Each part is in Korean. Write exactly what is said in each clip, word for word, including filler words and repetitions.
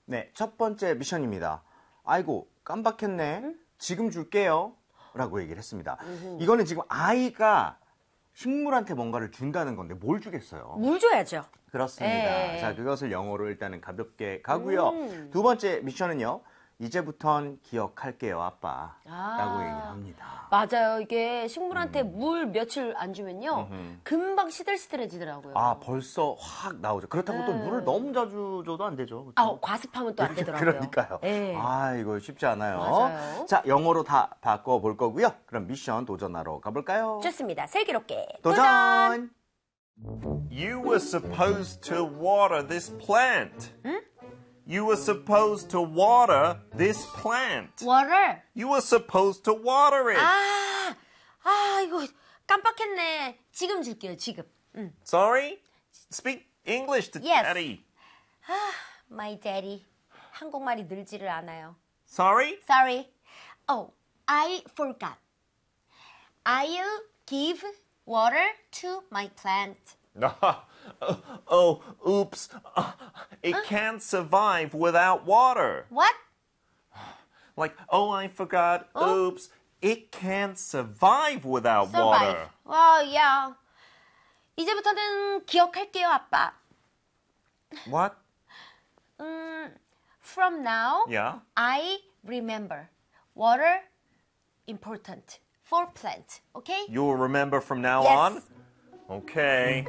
네, 첫 번째 미션입니다. 아이고, 깜빡했네. 응? 지금 줄게요. 라고 얘기를 했습니다. 으흠. 이거는 지금 아이가 식물한테 뭔가를 준다는 건데 뭘 주겠어요? 물 줘야죠. 그렇습니다. 에이. 자, 그것을 영어로 일단은 가볍게 가고요. 음. 두 번째 미션은요. 이제부턴 기억할게요, 아빠. 아, 라고 얘기를 합니다. 맞아요. 이게 식물한테 음. 물 며칠 안 주면요. 음흠. 금방 시들시들해지더라고요. 아, 벌써 확 나오죠. 그렇다고 네. 또 물을 너무 자주 줘도 안 되죠. 그렇죠? 아, 과습하면 또 안 되더라고요. 그러니까요. 네. 아, 이거 쉽지 않아요. 맞아요. 자, 영어로 다 바꿔볼 거고요. 그럼 미션 도전하러 가볼까요? 좋습니다. 슬기롭게 도전! 도전! You were supposed to water this plant. 응? You were supposed to water this plant. Water? You were supposed to water it. 아, 아, 이거 깜빡했네. 지금 줄게요, 지금. 응. Sorry? Speak English to yes. Daddy. 아, my daddy. 한국말이 늘지를 않아요. Sorry? Sorry. Oh, I forgot. I'll give water to my plant. Oh, oops. It huh? can't survive without water. What? Like, oh, I forgot. Oh? Oops. It can't survive without survive. water. Well, yeah. 이제부터는 기억할게요, 아빠. What? Um, from now, yeah? I remember. Water important for plant. Okay? You'll remember from now yes. on? Okay.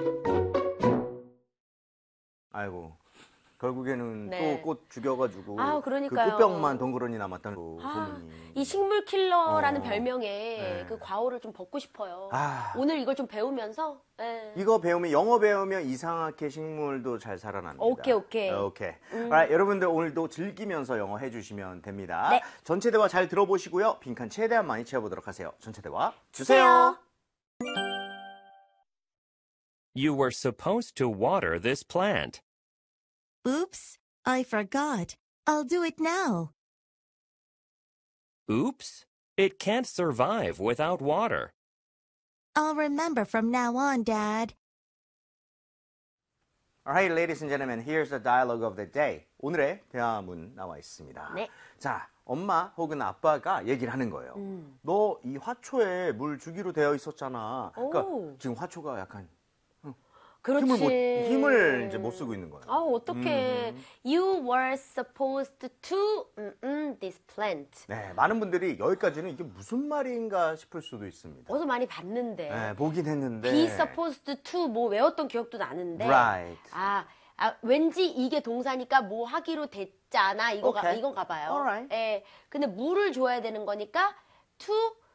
아이고, 결국에는 네. 또 꽃 죽여가지고 아, 그 그러니까요. 꽃병만 덩그러니 남았다는 아, 소문이. 이 식물 킬러라는 어. 별명에 네. 그 과오를 좀 벗고 싶어요. 아. 오늘 이걸 좀 배우면서. 네. 이거 배우면 영어 배우면 이상하게 식물도 잘 살아납니다. 오케이 오케이. 오케이. 음. Alright, 여러분들 오늘도 즐기면서 영어 해주시면 됩니다. 네. 전체 대화 잘 들어보시고요. 빈칸 최대한 많이 채워보도록 하세요. 전체 대화 주세요. You were supposed to water this plant. Oops, I forgot. I'll do it now. Oops, it can't survive without water. I'll remember from now on, Dad. Alright, ladies and gentlemen, here's the dialogue of the day. 오늘의 대화문 나와 있습니다. 네. 자, 엄마 혹은 아빠가 얘기를 하는 거예요. 음. 너 이 화초에 물 주기로 되어 있었잖아. 그러니까 오. 지금 화초가 약간 그렇지. 힘을, 못, 힘을 이제 못 쓰고 있는 거예요. 아, 어떡해. 음. You were supposed to mm, mm, this plant. 네, 많은 분들이 여기까지는 이게 무슨 말인가 싶을 수도 있습니다. 어디서 많이 봤는데. 네, 보긴 했는데. Be supposed to 뭐 외웠던 기억도 나는데. Right. 아, 아, 왠지 이게 동사니까 뭐 하기로 됐잖아. 이거가, Okay. 이건가 봐요. Alright. 예. 근데 물을 줘야 되는 거니까 to,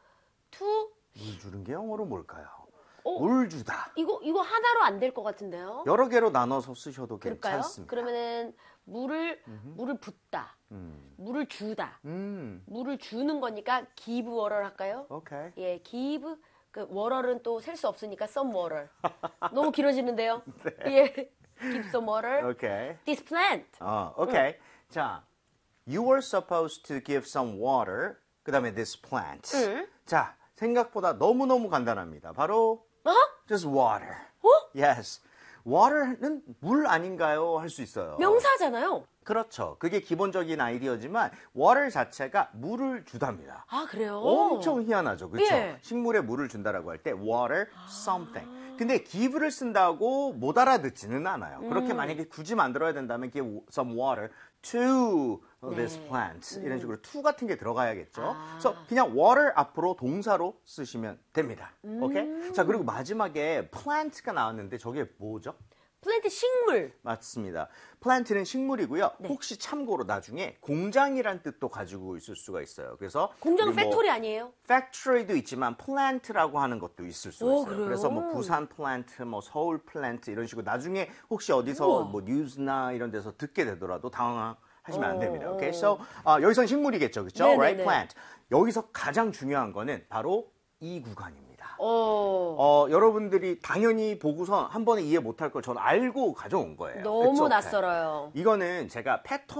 to. 물 주는 게 영어로 뭘까요? 어, 물 주다. 이거, 이거 하나로 안 될 것 같은데요? 여러 개로 나눠서 쓰셔도 그럴까요? 괜찮습니다. 그러면은 물을, 음흠. 물을 붓다. 음. 물을 주다. 음. 물을 주는 거니까 give water 할까요? 오케이. 예, give 그 water는 또 셀 수 없으니까 some water. 너무 길어지는데요. 네. 예, give some water. 오케이. This plant. 어, 오케이. 응. 자, you were supposed to give some water. 그다음에 this plant. 응. 자, 생각보다 너무너무 간단합니다. 바로 어? just water. 어? Yes. water는 물 아닌가요? 할 수 있어요. 명사잖아요. 그렇죠. 그게 기본적인 아이디어지만 water 자체가 물을 주답니다. 아, 그래요? 엄청 희한하죠. 그렇죠? 예. 식물에 물을 준다라고 할 때 water something. 근데 give를 쓴다고 못 알아듣지는 않아요. 음. 그렇게 만약에 굳이 만들어야 된다면 give some water to 네. this plant. 이런 식으로 to 같은 게 들어가야겠죠. 아. 그래서 그냥 water 앞으로 동사로 쓰시면 됩니다. 음. 오케이? 자, 그리고 마지막에 plant가 나왔는데 저게 뭐죠? 플랜트 식물. 맞습니다. 플랜트는 식물이고요. 네. 혹시 참고로 나중에 공장이란 뜻도 가지고 있을 수가 있어요. 그래서 공장은 우리 뭐 팩토리 아니에요? 팩토리도 있지만 플랜트라고 하는 것도 있을 수가 오, 있어요. 그래요? 그래서 뭐 부산 플랜트, 뭐 서울 플랜트 이런 식으로 나중에 혹시 어디서 우와. 뭐 뉴스나 이런 데서 듣게 되더라도 당황하시면 안 됩니다. 오, 오케이, 오. so 아, 여기선 식물이겠죠, 그렇죠? 네네네. Right, plant. 여기서 가장 중요한 거는 바로 이 구간입니다. 어. 어, 여러분들이 당연히 보고서 한 번에 이해 못할 걸 저는 알고 가져온 거예요. 너무 그쵸? 낯설어요. 이거는 제가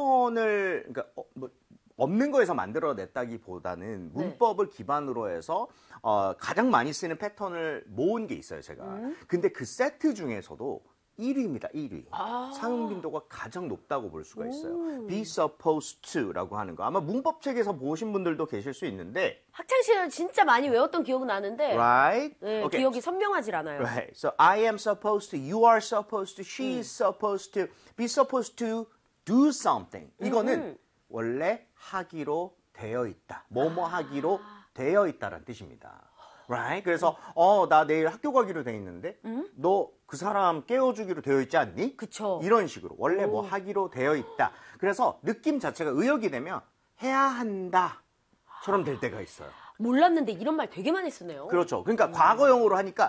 패턴을 그러니까 어, 뭐, 없는 거에서 만들어냈다기보다는 문법을 기반으로 해서 어, 가장 많이 쓰는 패턴을 모은 게 있어요, 제가. 음? 근데 그 세트 중에서도 일 위입니다. 일 위. 아. 사용 빈도가 가장 높다고 볼 수가 있어요. be supposed to라고 하는 거. 아마 문법책에서 보신 분들도 계실 수 있는데 학창 시절 진짜 많이 외웠던 기억은 나는데 right? 네, Okay. 기억이 선명하질 않아요. Right. So I am supposed to, you are supposed to, she is supposed to, be supposed to do something. 이거는 원래 하기로 되어 있다. 뭐뭐 하기로 되어 있다라는 뜻입니다. Right? 그래서 어, 나 내일 학교 가기로 돼 있는데 너 그 사람 깨워주기로 되어 있지 않니? 그쵸. 이런 식으로 원래 뭐 하기로 되어 있다. 그래서 느낌 자체가 의역이 되면 해야 한다처럼 될 때가 있어요. 몰랐는데 이런 말 되게 많이 쓰네요. 그렇죠. 그러니까 과거형으로 하니까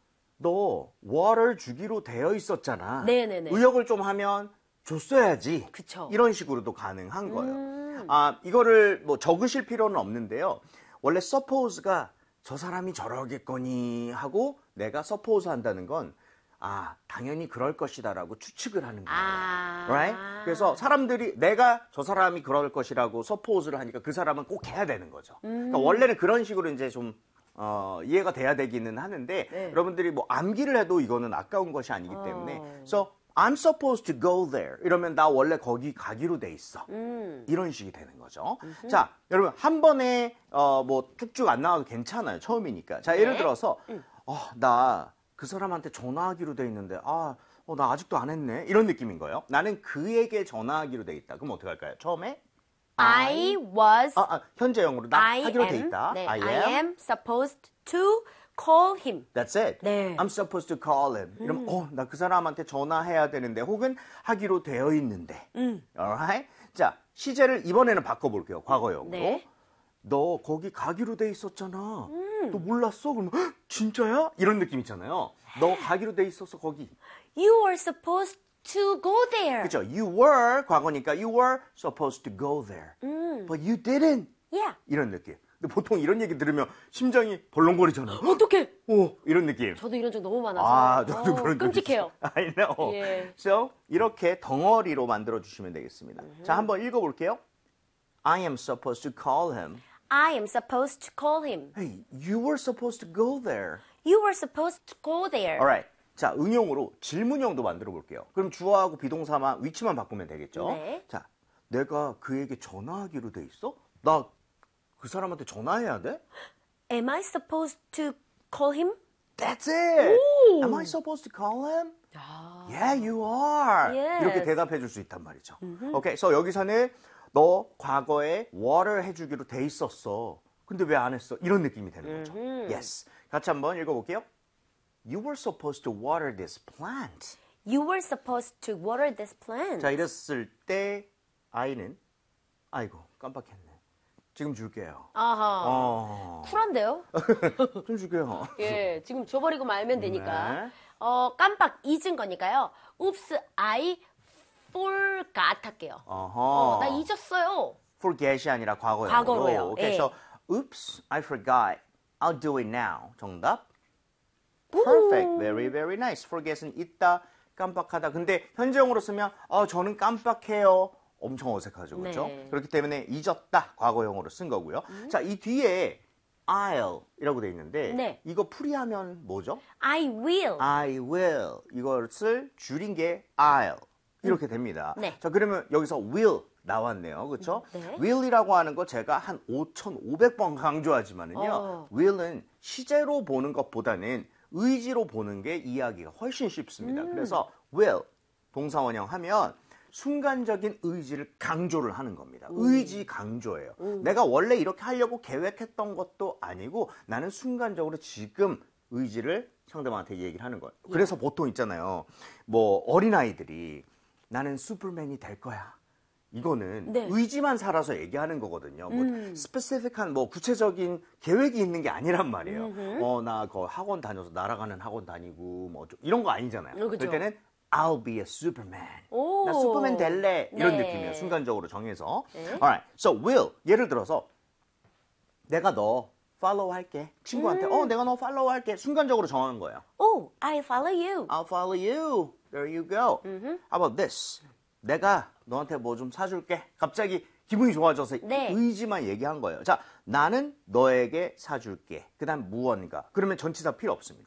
너 월을 주기로 되어 있었잖아. 네네네. 의역을 좀 하면 줬어야지. 그쵸. 이런 식으로도 가능한 거예요. 아, 이거를 뭐 적으실 필요는 없는데요. 원래 suppose가 저 사람이 저러겠거니 하고 내가 suppose 한다는 건 아, 당연히 그럴 것이다라고 추측을 하는 거예요. 아. Right? 그래서 사람들이 내가 저 사람이 그럴 것이라고 suppose를 하니까 그 사람은 꼭 해야 되는 거죠. 그러니까 원래는 그런 식으로 이제 좀 어, 이해가 돼야 되기는 하는데 네. 여러분들이 뭐 암기를 해도 이거는 아까운 것이 아니기 때문에 so I'm supposed to go there 이러면 나 원래 거기 가기로 돼 있어. 음. 이런 식이 되는 거죠. 자, 여러분 한 번에 어, 뭐 쭉쭉 안 나와도 괜찮아요. 처음이니까. 자, 예를 네. 들어서 어, 나 그 사람한테 전화하기로 돼 있는데 아, 어, 나 아직도 안 했네. 이런 느낌인 거예요. 나는 그에게 전화하기로 돼 있다. 그럼 어떻게 할까요? 처음에 I was 아, 아, 현재형으로 나 I 하기로 am 돼 있다. 네, I I am. am supposed to call him. That's it. 네. I'm supposed to call him. 이러면 어, 나 그 사람한테 전화해야 되는데 혹은 하기로 되어 있는데. 음. Alright? 자, 시제를 이번에는 바꿔볼게요. 과거형으로. 네. 너 거기 가기로 돼 있었잖아. 너 몰랐어? 그러면 헉, 진짜야? 이런 느낌 있잖아요. 너 가기로 돼 있었어 거기. You were supposed to go there. 그죠? You were 과거니까 you were supposed to go there. But you didn't. Yeah. 이런 느낌. 근데 보통 이런 얘기 들으면 심장이 벌렁거리잖아요. 어떡해? 오, 이런 느낌. 저도 이런 적 너무 많아서. 아, 저도 어, 그런 적 끔찍해요. 있어요. I know. 예. So, 이렇게 덩어리로 만들어 주시면 되겠습니다. 자, 한번 읽어 볼게요. I am supposed to call him. I am supposed to call him. Hey, you were supposed to go there. You were supposed to go there. Alright. 자, 응용으로 질문형도 만들어 볼게요. 그럼 주어하고 비동사만 위치만 바꾸면 되겠죠? 네. 자, 내가 그에게 전화하기로 돼 있어? 나 그 사람한테 전화해야 돼? Am I supposed to call him? That's it. Am I supposed to call him? Yeah, you are. Yes. 이렇게 대답해 줄 수 있단 말이죠. 오케이, so 여기서는 너 과거에 water 해주기로 돼 있었어. 근데 왜 안 했어? 이런 느낌이 되는 거죠. Yes. 같이 한번 읽어볼게요. You were supposed to water this plant. You were supposed to water this plant. 자, 이랬을 때 아이는 아이고 깜빡했네. 지금 줄게요. 아하. 어, 쿨한데요? 좀 줄게요. 예, 지금 줘버리고 말면 되니까. 네. 어, 깜빡 잊은 거니까요. Oops, I forgot 할게요. 어허. 어, 나 잊었어요. forget이 아니라 과거형으로. 과거로요. 오케이, 예. so oops, I forgot. I'll do it now. 정답. Perfect. Very, very nice. forget은 있다, 깜빡하다. 근데 현재형으로 쓰면 어, 저는 깜빡해요. 엄청 어색하죠. 그렇죠? 네. 그렇기 때문에 잊었다. 과거형으로 쓴 거고요. 음. 자, 이 뒤에 I'll 이라고 돼 있는데 네. 이거 풀이하면 뭐죠? I will. I will. 이것을 줄인 게 I'll. 이렇게 됩니다. 네. 자, 그러면 여기서 will 나왔네요. 그렇죠? 네. will이라고 하는 거 제가 한 오천오백 번 강조하지만은요. 어. will은 시제로 보는 것보다는 의지로 보는 게 이해하기가 훨씬 쉽습니다. 음. 그래서 will 동사원형 하면 순간적인 의지를 강조를 하는 겁니다. 의지 강조예요. 내가 원래 이렇게 하려고 계획했던 것도 아니고 나는 순간적으로 지금 의지를 상대방한테 얘기를 하는 거예요. 그래서 보통 있잖아요. 뭐 어린아이들이 나는 슈퍼맨이 될 거야. 이거는 네. 의지만 살아서 얘기하는 거거든요. 뭐 스페시픽한 뭐 구체적인 계획이 있는 게 아니란 말이에요. 어, 나 그 학원 다녀서 날아가는 학원 다니고 뭐 좀 이런 거 아니잖아요. 어, 그죠. 그럴 때는 I'll be a Superman. 오. 나 슈퍼맨 될래. 이런 네. 느낌이에요. 순간적으로 정해서. 네. Alright. So will. 예를 들어서 내가 너 follow 할게. 친구한테 어 내가 너 follow 할게. 순간적으로 정하는 거예요. Oh, I follow you. I'll follow you. There you go. How about this? 내가 너한테 뭐 좀 사줄게. 갑자기 기분이 좋아져서 네. 의지만 얘기한 거예요. 자, 나는 너에게 사줄게. 그 다음 무언가. 그러면 전치사 필요 없습니다.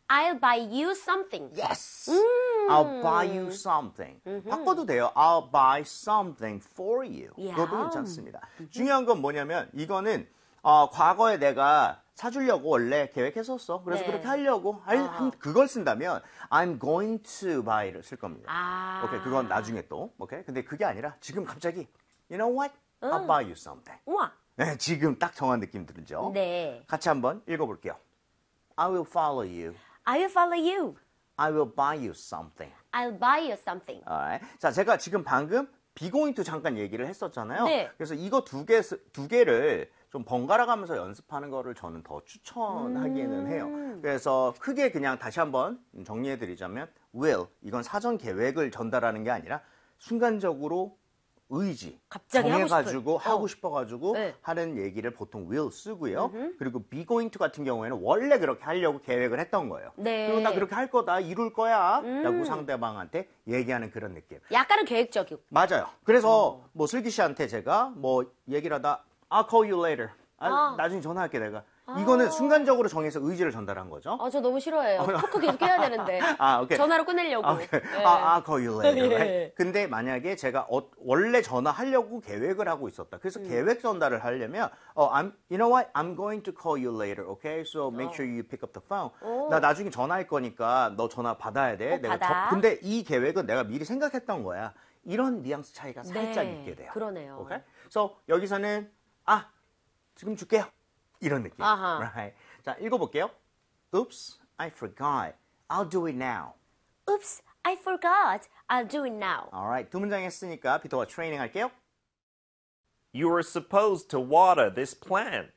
I'll buy you something. Yes. I'll buy you something. 바꿔도 돼요. I'll buy something for you. 야. 그것도 괜찮습니다. 중요한 건 뭐냐면 이거는 어, 과거에 내가 사주려고 원래 계획했었어. 그래서 네. 그렇게 하려고 할, 한, 그걸 쓴다면 I'm going to buy를 쓸 겁니다. 아. 오케이, 그건 나중에 또. 오케이, 근데 그게 아니라 지금 갑자기 You know what? I'll buy you something. 우와. 네, 지금 딱 정한 느낌 들죠? 네. 같이 한번 읽어볼게요. I will follow you. I will follow you. I will buy you something. I'll buy you something. Alright. 자, 제가 지금 방금 비고잉투 잠깐 얘기를 했었잖아요. 네. 그래서 이거 두 개, 두 개를 좀 번갈아 가면서 연습하는 거를 저는 더 추천하기는 해요. 그래서 크게 그냥 다시 한번 정리해 드리자면 will, 이건 사전 계획을 전달하는 게 아니라 순간적으로 의지, 갑자기 하고 정해가지고 싶은. 하고 어. 싶어가지고 네. 하는 얘기를 보통 will 쓰고요. 그리고 be going to 같은 경우에는 원래 그렇게 하려고 계획을 했던 거예요. 네. 그리고 나 그렇게 할 거다, 이룰 거야 라고 상대방한테 얘기하는 그런 느낌. 약간은 계획적이고. 맞아요. 그래서 뭐 슬기 씨한테 제가 뭐 얘기를 하다 I'll call you later. 아, 아. 나중에 전화할게 내가. 이거는 순간적으로 정해서 의지를 전달한 거죠. 아, 저 너무 싫어해요. 토크 계속 해야 되는데. 아, 오케이. 전화로 끝내려고. 오케이. 네. 아, I'll call you later. 예. right? 근데 만약에 제가 어, 원래 전화하려고 계획을 하고 있었다. 그래서 음. 계획 전달을 하려면 어, I'm, you know what? I'm going to call you later. Okay? So make sure you pick up the phone. 오. 나 나중에 전화할 거니까 너 전화 받아야 돼. 꼭 내가 받아. 저- 근데 이 계획은 내가 미리 생각했던 거야. 이런 뉘앙스 차이가 살짝 네, 있게 돼요. 그러네요. 오케이? So 여기서는 아, 지금 줄게요. 이런 느낌. 아하. Right? 자, 읽어볼게요. Oops, I forgot. I'll do it now. Oops, I forgot. I'll do it now. Alright, 두 문장 했으니까 비터와 트레이닝 할게요. You were supposed to water this plant.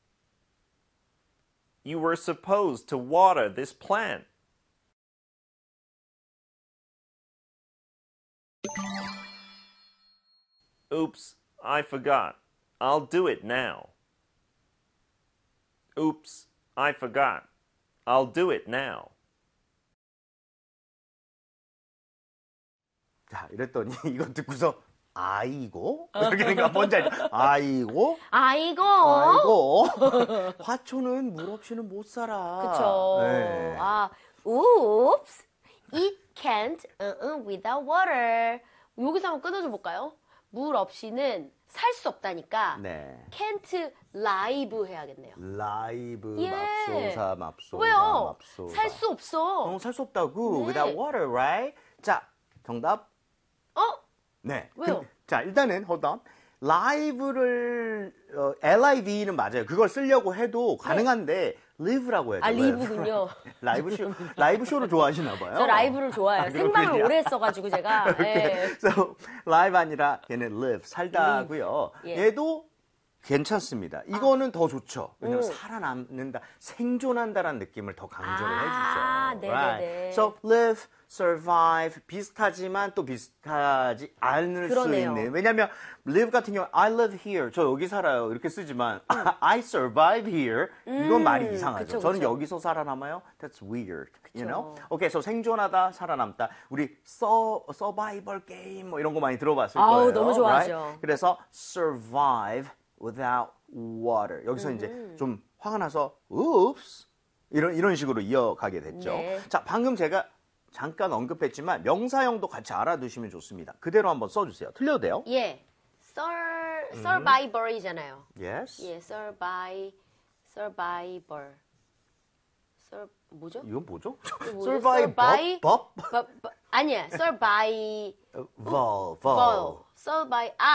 You were supposed to water this plant. Oops, I forgot. I'll do it now. Oops, I forgot. I'll do it now. 자, 이랬더니 이거 듣고서 아이고? 이렇게 되니까 뭔지 알죠? 아이고? 아이고. 아이고? 화초는 물 없이는 못 살아. 그쵸. 네. 아, oops. It can't uh, uh, without water. 여기서 한번 끊어줘 볼까요? 물 없이는 살 수 없다니까. 네. can't live 해야겠네요. 라이브, 예. 맙소사, 맙소사, 왜요? 맙소사. 살 수 없어. 어, 살 수 없다고. 네. Without water, right? 자, 정답. 어? 네. 왜요? 근- 자, 일단은 hold on. 라이브를 어, 엘아이브이는 맞아요. 그걸 쓰려고 해도 가능한데 live라고 해야 돼요. 아, 왜? live군요. 라이브 쇼, 라이브 쇼를 좋아하시나 봐요. 저 라이브를 좋아해요. 아, 생방을 그렇군요. 오래 했어가지고 제가. 예. So, live 아니라 얘는 live, 살다고요. 예. 얘도 괜찮습니다. 이거는 더 좋죠. 왜냐면 오. 살아남는다, 생존한다라는 느낌을 더 강조를 아, 해주죠. 네네네. So, live, survive 비슷하지만 또 비슷하지 않을 그러네요. 수 있는. 왜냐면 live 같은 경우 I live here, 저 여기 살아요 이렇게 쓰지만 I survive here 이건 말이 이상하죠. 그쵸, 저는 그쵸. 여기서 살아남아요. That's weird. You know? 오케이, so 생존하다, 살아남다. 우리 서, 서바이벌 게임 뭐 이런 거 많이 들어봤을 아우, 거예요. 너무 좋아하죠. right? 그래서 survive without water. 여기서 이제 음. 좀 화가 나서 oops 이런 이런 식으로 이어가게 됐죠. 네. 자, 방금 제가 잠깐 언급했지만 명사형도 같이 알아두시면 좋습니다. 그대로 한번 써주세요. 틀려도 돼요? 예. Sur, survivor이잖아요. Yes. 예, survive, survivor. Sur, 뭐죠? 이건 뭐죠? 이거 뭐죠? survive, survive, 법, 법, 버- 버- 아니야, survive, vol, vol, vol. survive. 아,